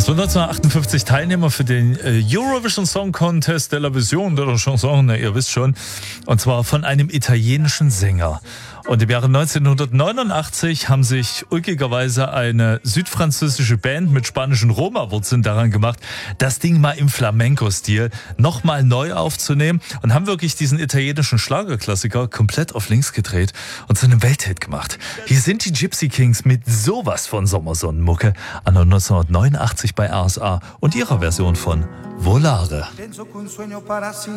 So 1958 Teilnehmer für den Eurovision Song Contest de la Vision de la Chanson, ihr wisst schon, und zwar von einem italienischen Sänger. Und im Jahre 1989 haben sich ulkigerweise eine südfranzösische Band mit spanischen Roma-Wurzeln daran gemacht, das Ding mal im Flamenco-Stil nochmal neu aufzunehmen und haben wirklich diesen italienischen Schlagerklassiker komplett auf links gedreht und zu einem Welthit gemacht. Hier sind die Gypsy Kings mit sowas von Sommersonnenmucke anno 1989 bei RSA und ihrer Version von Volare.